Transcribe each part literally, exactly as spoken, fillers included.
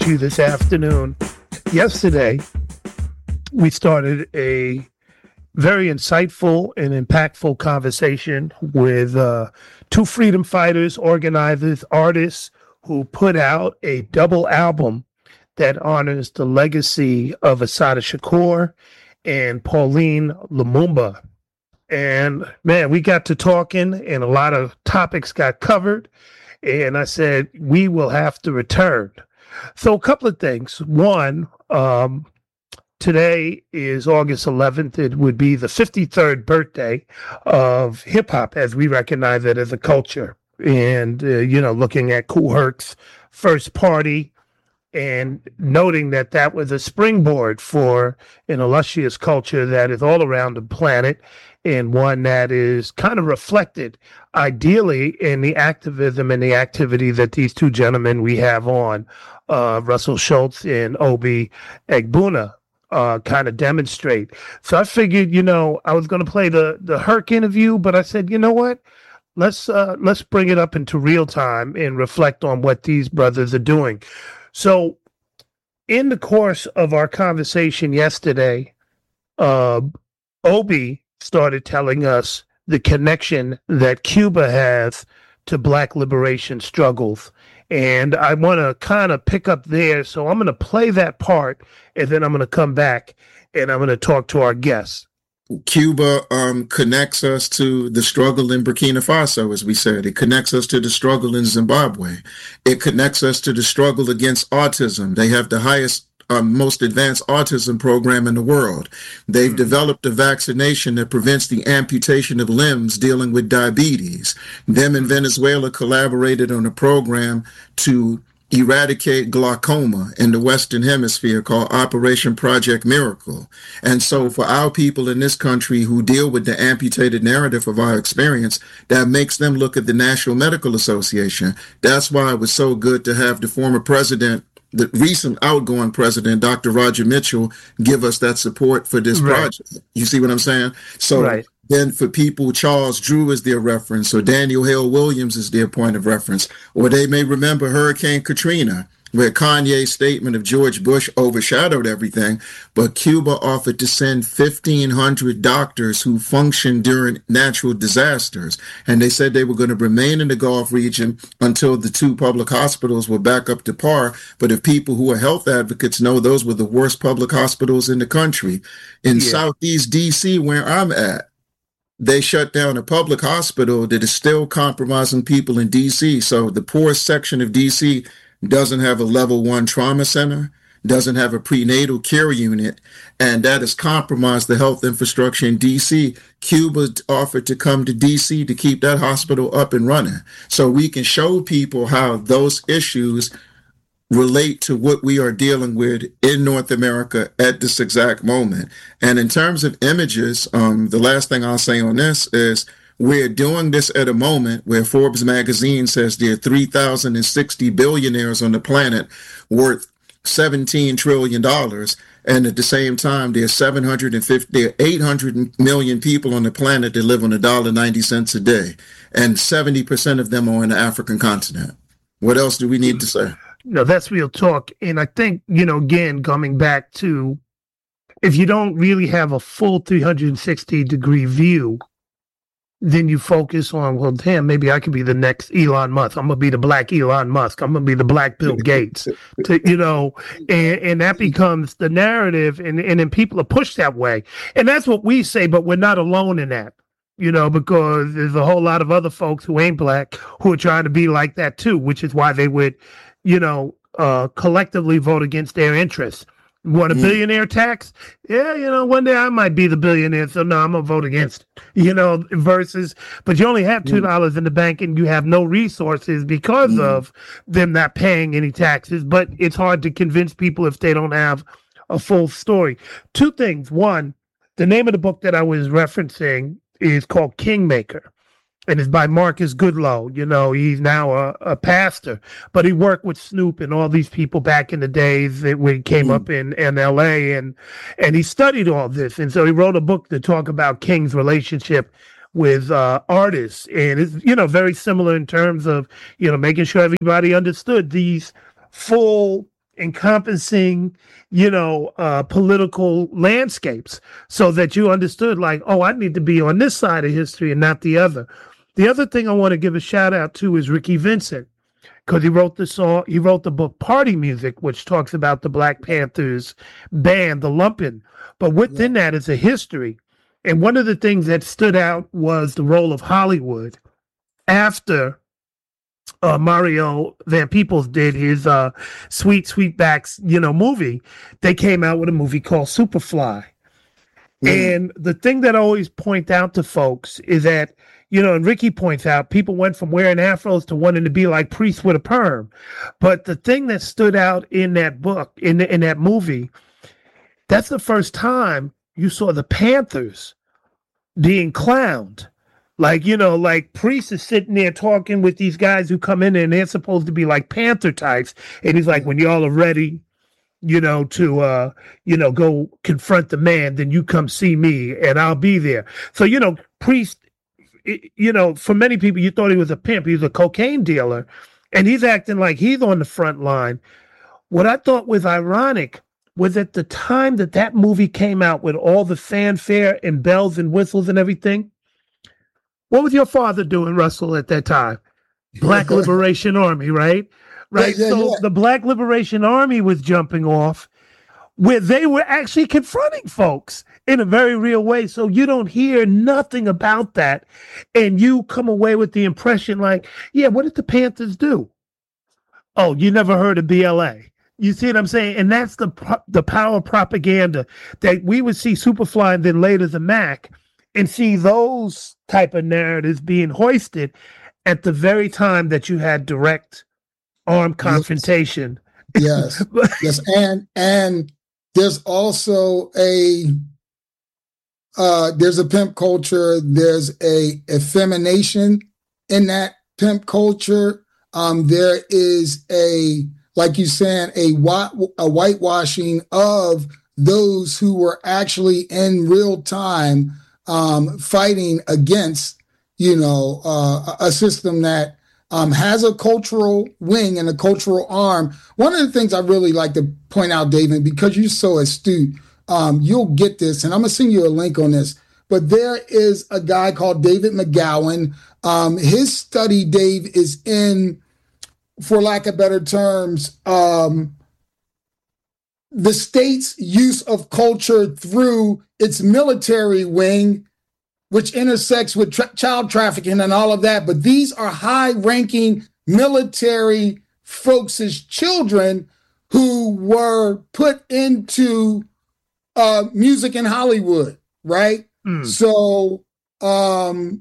to you this afternoon. Yesterday, we started a very insightful and impactful conversation with uh, two freedom fighters, organizers, artists who put out a double album that honors the legacy of Assata Shakur and Pauline Lumumba. And man, we got to talking and a lot of topics got covered. And I said, we will have to return. So a couple of things. One, um, today is August eleventh. It would be the fifty-third birthday of hip hop as we recognize it as a culture. And, uh, you know, looking at Kool Herc's first party and noting that that was a springboard for an illustrious culture that is all around the planet and one that is kind of reflected ideally in the activism and the activity that these two gentlemen we have on, uh, Russell Schultz and Obi Egbuna, uh, kind of demonstrate. So I figured, you know, I was going to play the, the Herc interview, but I said, you know what? Let's, uh, let's bring it up into real time and reflect on what these brothers are doing. So in the course of our conversation yesterday, uh, Obi started telling us the connection that Cuba has to Black liberation struggles. And I want to kind of pick up there. So I'm going to play that part, and then I'm going to come back, and I'm going to talk to our guests. Cuba um, connects us to the struggle in Burkina Faso, as we said. It connects us to the struggle in Zimbabwe. It connects us to the struggle against autism. They have the highest Um, most advanced autism program in the world. They've mm-hmm. developed a vaccination that prevents the amputation of limbs dealing with diabetes. Them and Venezuela collaborated on a program to eradicate glaucoma in the Western Hemisphere called Operation Project Miracle. And so for our people in this country who deal with the amputated narrative of our experience, that makes them look at the National Medical Association. That's why it was so good to have the former president, the recent outgoing president, Doctor Roger Mitchell, give us that support for this right. project. You see what I'm saying? So right. then for people, Charles Drew is their reference, or Daniel Hale Williams is their point of reference, or they may remember Hurricane Katrina, where Kanye's statement of George Bush overshadowed everything, but Cuba offered to send fifteen hundred doctors who function during natural disasters. And they said they were going to remain in the Gulf region until the two public hospitals were back up to par. But if people who are health advocates know, those were the worst public hospitals in the country. In yeah. Southeast D C, where I'm at, they shut down a public hospital that is still compromising people in D C. So the poorest section of D C doesn't have a level one trauma center, doesn't have a prenatal care unit, and that has compromised the health infrastructure in D C. Cuba offered to come to D C to keep that hospital up and running. So we can show people how those issues relate to what we are dealing with in North America at this exact moment. And in terms of images, um, the last thing I'll say on this is we're doing this at a moment where Forbes magazine says there are three thousand sixty billionaires on the planet worth seventeen trillion dollars. And at the same time, there are seven hundred fifty, there are eight hundred million people on the planet that live on one dollar and ninety cents a day. And seventy percent of them are on the African continent. What else do we need to say? No, that's real talk. And I think, you know, again, coming back to, if you don't really have a full three hundred sixty degree view, then you focus on, well, damn, maybe I could be the next Elon Musk. I'm going to be the black Elon Musk. I'm going to be the black Bill Gates, to, you know, and, and that becomes the narrative. And, and then people are pushed that way. And that's what we say, but we're not alone in that, you know, because there's a whole lot of other folks who ain't black who are trying to be like that too, which is why they would, you know, uh, collectively vote against their interests. Want a mm. billionaire tax? Yeah, you know, one day I might be the billionaire, so no, I'm going to vote against it, you know, versus, but you only have two dollars mm. in the bank and you have no resources because mm. of them not paying any taxes, but it's hard to convince people if they don't have a full story. Two things. One, the name of the book that I was referencing is called Kingmaker. And it's by Marcus Goodloe. You know, he's now a, a pastor, but he worked with Snoop and all these people back in the days that when he came mm. up in, in L A and and he studied all this. And so he wrote a book to talk about King's relationship with uh, artists. And it's, you know, very similar in terms of, you know, making sure everybody understood these full encompassing, you know, uh, political landscapes so that you understood like, oh, I need to be on this side of history and not the other. The other thing I want to give a shout out to is Ricky Vincent, because he wrote the song, he wrote the book Party Music, which talks about the Black Panthers band, the Lumpin'. But within yeah. that is a history. And one of the things that stood out was the role of Hollywood after uh, Mario Van Peebles did his uh, Sweet Sweetbacks, you know, movie. They came out with a movie called Superfly. Mm. And the thing that I always point out to folks is that, you know, and Ricky points out, people went from wearing afros to wanting to be like Priest with a perm. But the thing that stood out in that book, in the, in that movie, that's the first time you saw the Panthers being clowned. Like, you know, like Priest is sitting there talking with these guys who come in and they're supposed to be like Panther types. And he's like, when y'all are ready, you know, to, uh, you know, go confront the man, then you come see me and I'll be there. So, you know, Priest, you know, for many people, you thought he was a pimp. He was a cocaine dealer, and he's acting like he's on the front line. What I thought was ironic was at the time that that movie came out with all the fanfare and bells and whistles and everything, what was your father doing, Russell, at that time? Black Liberation Army, right? Right. Yeah, yeah, so yeah. The Black Liberation Army was jumping off where they were actually confronting folks in a very real way. So you don't hear nothing about that. And you come away with the impression like, yeah, what did the Panthers do? Oh, you never heard of B L A. You see what I'm saying? And that's the the power propaganda that we would see Superfly and then later the Mac and see those type of narratives being hoisted at the very time that you had direct armed confrontation. Yes. Yes. And, and there's also a, Uh, there's a pimp culture. There's a effemination in that pimp culture. Um, there is a, like you said, a, white, a whitewashing of those who were actually in real time um, fighting against, you know, uh, a system that um, has a cultural wing and a cultural arm. One of the things I really like to point out, David, because you're so astute, Um, you'll get this, and I'm going to send you a link on this. But there is a guy called David McGowan. Um, his study, Dave, is in, for lack of better terms, um, the state's use of culture through its military wing, which intersects with tra- child trafficking and all of that. But these are high-ranking military folks' children who were put into Uh, music in Hollywood, right? Mm. So um,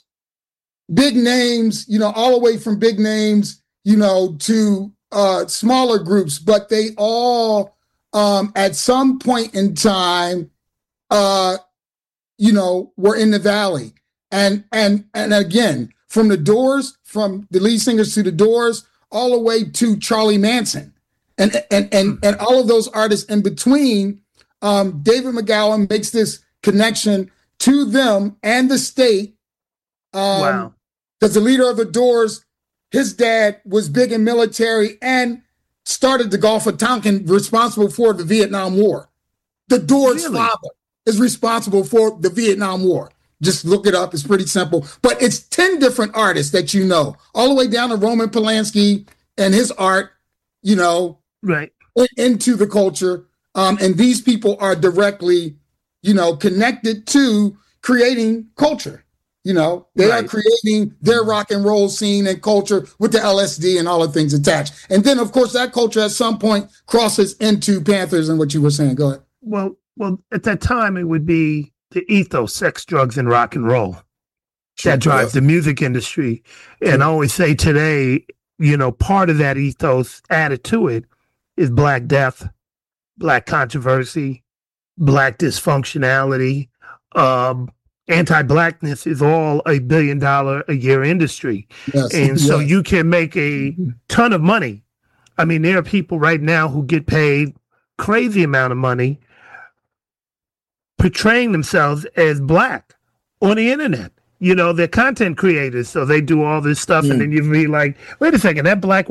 big names, you know, all the way from big names, you know, to uh, smaller groups, but they all, um, at some point in time, uh, you know, were in the Valley. And and and again, from the Doors, from the lead singers to the Doors, all the way to Charlie Manson, and and and and all of those artists in between. Um, David McGowan makes this connection to them and the state. Um, wow. Because the leader of the Doors, his dad was big in military and started the Gulf of Tonkin, responsible for the Vietnam War. The Doors' really? father is responsible for the Vietnam War. Just look it up. It's pretty simple. But it's ten different artists that you know, all the way down to Roman Polanski and his art, you know, right into the culture. Um, and these people are directly, you know, connected to creating culture. You know, they right. are creating their rock and roll scene and culture with the L S D and all the things attached. And then, of course, that culture at some point crosses into Panthers and what you were saying. Go ahead. Well, well, at that time, it would be the ethos, sex, drugs, and rock and roll sure, that drives yeah. the music industry. And sure. I always say today, you know, part of that ethos added to it is Black death, Black controversy, Black dysfunctionality. Um, anti-Blackness is all a billion dollar a year industry. Yes. And so yes. you can make a ton of money. I mean, there are people right now who get paid crazy amount of money portraying themselves as Black on the internet. You know, they're content creators, so they do all this stuff, mm. and then you be like, wait a second, that Black